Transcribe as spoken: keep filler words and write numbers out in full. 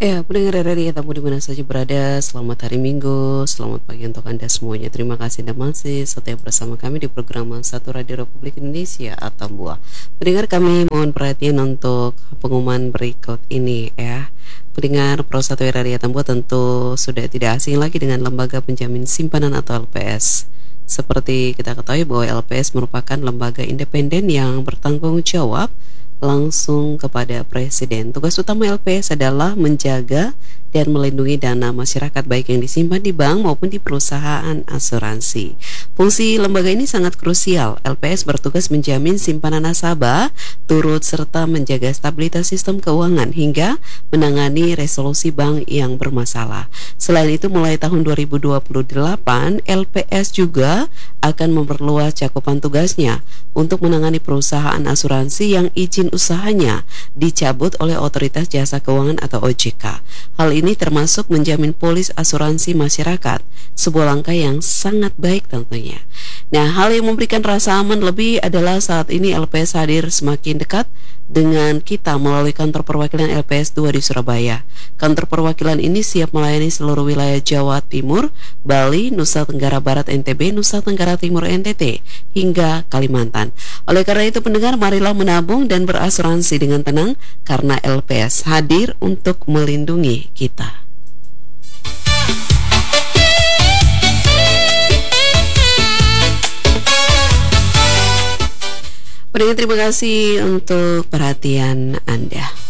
Ya, pendengar R R I tamu di mana saja berada, selamat hari Minggu, selamat pagi untuk Anda semuanya. Terima kasih Anda masih setia bersama kami di program Satu Radio Republik Indonesia atau Buah. Pendengar, kami mohon perhatian untuk pengumuman berikut ini ya. Pendengar Pro satu R R I Buah tentu sudah tidak asing lagi dengan Lembaga Penjamin Simpanan atau L P S. Seperti kita ketahui bahwa L P S merupakan lembaga independen yang bertanggung jawab langsung kepada Presiden. Tugas utama L P S adalah menjaga dan melindungi dana masyarakat baik yang disimpan di bank maupun di perusahaan asuransi. Fungsi lembaga ini sangat krusial. L P S bertugas menjamin simpanan nasabah, turut serta menjaga stabilitas sistem keuangan hingga menangani resolusi bank yang bermasalah. Selain itu, mulai tahun dua ribu dua puluh delapan, L P S juga akan memperluas cakupan tugasnya untuk menangani perusahaan asuransi yang izin usahanya dicabut oleh Otoritas Jasa Keuangan atau O J K. Hal ini termasuk menjamin polis asuransi masyarakat, sebuah langkah yang sangat baik tentunya. Nah, hal yang memberikan rasa aman lebih adalah saat ini L P S hadir semakin dekat dengan kita melalui kantor perwakilan L P S dua di Surabaya. Kantor perwakilan ini siap melayani seluruh wilayah Jawa Timur, Bali, Nusa Tenggara Barat N T B, Nusa Tenggara Timur N T T, hingga Kalimantan. Oleh karena itu, pendengar, marilah menabung dan berasuransi dengan tenang karena L P S hadir untuk melindungi kita. Pendengar, terima kasih untuk perhatian Anda.